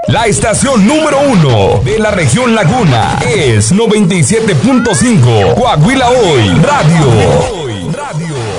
La estación número 1 de la región Laguna es 97.5 Coahuila Hoy Radio.